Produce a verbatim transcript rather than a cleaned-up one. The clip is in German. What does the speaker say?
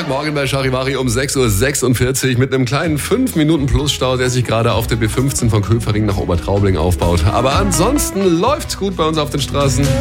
Morgen bei Charivari um sechs Uhr sechsundvierzig mit einem kleinen fünf Minuten Plus Stau, der sich gerade auf der B fünfzehn von Köpering nach Obertraubling aufbaut. Aber ansonsten läuft's gut bei uns auf den Straßen.